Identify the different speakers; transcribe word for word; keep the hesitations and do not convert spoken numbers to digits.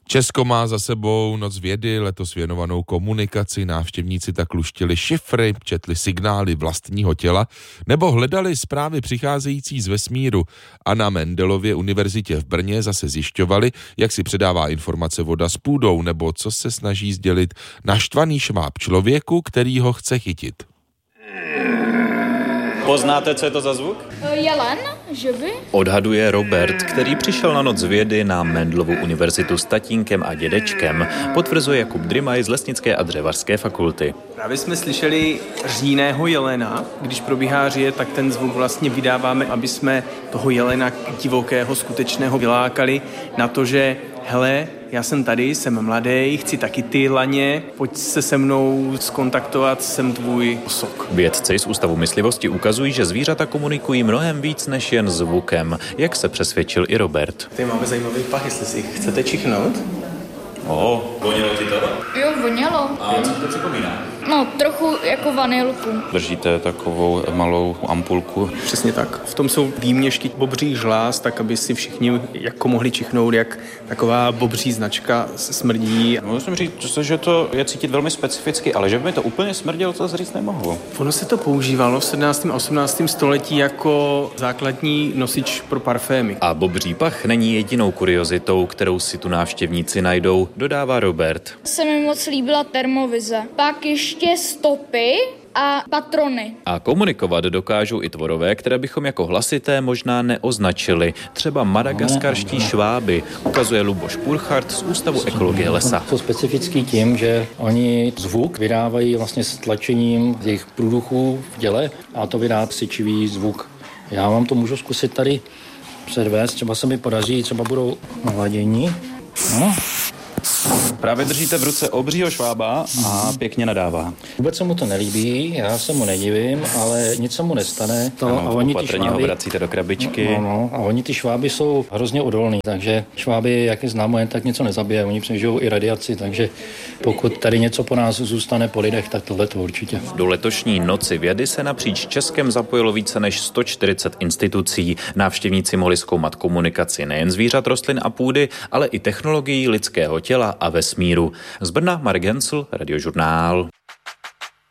Speaker 1: Česko má za sebou Noc vědy, letos věnovanou komunikaci. Návštěvníci tak luštili šifry, četli signály vlastního těla nebo hledali zprávy přicházející z vesmíru. A na Mendelově univerzitě v Brně zase zjišťovali, jak si předává informace voda s půdou nebo co se snaží sdělit naštvaný šváb člověku, který ho chce chytit.
Speaker 2: Poznáte, co je to za zvuk?
Speaker 3: Jelen, že by?
Speaker 2: Odhaduje Robert, který přišel na Noc vědy na Mendelovu univerzitu s tatínkem a dědečkem. Potvrzuje Jakub Drymaj z Lesnické a dřevařské fakulty.
Speaker 4: Právě jsme slyšeli říjného jelena. Když probíhá říje, tak ten zvuk vlastně vydáváme, aby jsme toho jelena divokého, skutečného vylákali na to, že hele, já jsem tady, jsem mladý, chci taky ty laně, pojď se se mnou skontaktovat, jsem tvůj osok.
Speaker 2: Vědci z Ústavu myslivosti ukazují, že zvířata komunikují mnohem víc než jen zvukem, jak se přesvědčil i Robert.
Speaker 4: Tady máme zajímavý pach, jestli si chcete čichnout.
Speaker 2: Oh, vonělo ti to?
Speaker 3: Jo, vonělo.
Speaker 2: A co to připomíná?
Speaker 3: No, trochu jako vanilku.
Speaker 2: Držíte takovou malou ampulku.
Speaker 4: Přesně tak. V tom jsou výměšky bobřích žláz, tak aby si všichni jako mohli čichnout, jak taková bobří značka smrdí.
Speaker 2: Musím říct, že to je cítit velmi specificky, ale že by mi to úplně smrdělo, to říct nemohu.
Speaker 4: Ono se to používalo v sedmnáctém a osmnáctém století jako základní nosič pro parfémy.
Speaker 2: A bobří pach není jedinou kuriozitou, kterou si tu návštěvníci najdou, dodává Robert.
Speaker 3: Se mi moc líbila termovize. Pak ještě stopy a patrony.
Speaker 2: A komunikovat dokážou i tvorové, které bychom jako hlasité možná neoznačili. Třeba madagaskarští šváby, ukazuje Luboš Purchart z Ústavu ekologie lesa.
Speaker 5: Jsou specifický tím, že oni zvuk vydávají vlastně s tlačením jejich průduchů v těle a to vydá křičivý zvuk. Já vám to můžu zkusit tady předvést, třeba se mi podaří, třeba budou naladění. No.
Speaker 2: Právě držíte v ruce obřího švába a pěkně nadává.
Speaker 5: Vůbec se mu to nelíbí, já se mu nedivím, ale nic se mu nestane. To,
Speaker 2: ano,
Speaker 5: a oni ty
Speaker 2: šváby ho vracíte do krabičky.
Speaker 5: No, no, a oni ty šváby jsou hrozně odolný, takže šváby, jak je známo, jen tak něco nezabije. Oni přežijou i radiaci, takže pokud tady něco po nás zůstane po lidech, tak tohle to určitě.
Speaker 2: Do letošní Noci vědy se napříč Českem zapojilo více než sto čtyřicet institucí. Návštěvníci mohli zkoumat komunikaci nejen zvířat, rostlin a půdy, ale i technologií lidského těla a vesmíru. Z Brna Marek Hensl, Radiožurnál.